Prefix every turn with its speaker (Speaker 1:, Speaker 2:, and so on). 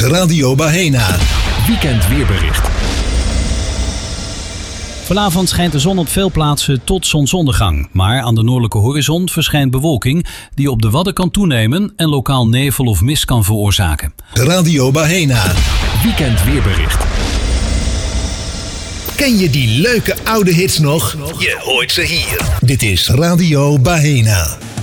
Speaker 1: Radio Bahena.
Speaker 2: Weekend weerbericht. Vanavond schijnt de zon op veel plaatsen tot zonsondergang. Maar aan de noordelijke horizon verschijnt bewolking die op de Wadden kan toenemen en lokaal nevel of mist kan veroorzaken.
Speaker 1: Radio Bahena.
Speaker 2: Weekend weerbericht.
Speaker 1: Ken je die leuke oude hits nog? Je hoort ze hier. Dit is Radio Bahena.